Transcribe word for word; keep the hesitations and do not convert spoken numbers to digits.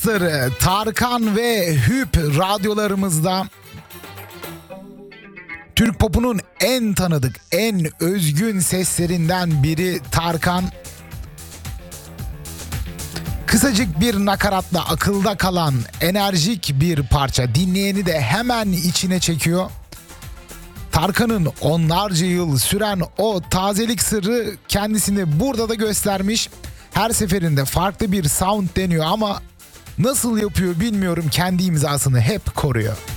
starı Tarkan ve Hüp radyolarımızda. Türk popunun en tanıdık, en özgün seslerinden biri Tarkan. Kısacık bir nakaratla akılda kalan enerjik bir parça, dinleyeni de hemen içine çekiyor. Tarkan'ın onlarca yıl süren o tazelik sırrı kendisini burada da göstermiş. Her seferinde farklı bir sound deniyor ama nasıl yapıyor bilmiyorum, kendi imzasını hep koruyor.